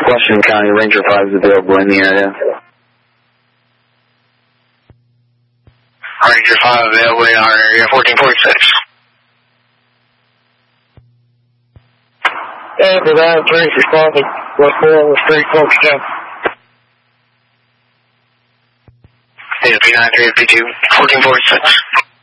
Washington County, Ranger 5 is available in the area. Ranger 5 available in our area, 1446. And for that, police responding with 4 on the street, close to 10. AFP 93, FP2, 1446.